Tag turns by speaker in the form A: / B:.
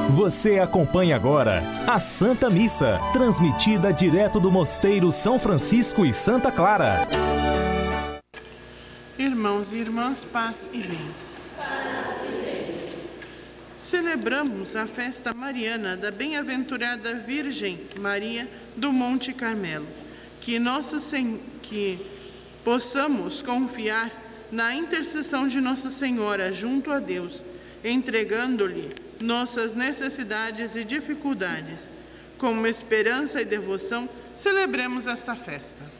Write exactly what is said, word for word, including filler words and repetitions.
A: Você acompanha agora a Santa Missa, transmitida direto do Mosteiro São Francisco e Santa Clara.
B: Irmãos e irmãs, paz e bem. Celebramos a festa mariana da bem-aventurada Virgem Maria do Monte Carmelo. Que, Nossa Sen... que possamos confiar na intercessão de Nossa Senhora junto a Deus, entregando-lhe nossas necessidades e dificuldades. Com esperança e devoção, celebremos esta festa.